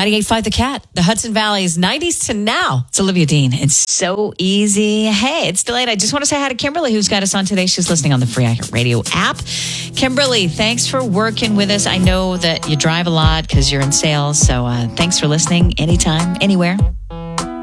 98.5 The Cat, the Hudson Valley's 90s to now. It's Olivia Dean. It's so easy. Hey, it's delayed. I just want to say hi to Kimberly, who's got us on today. She's listening on the Free Radio app. Kimberly, thanks for working with us. I know that you drive a lot because you're in sales. So thanks for listening anytime, anywhere.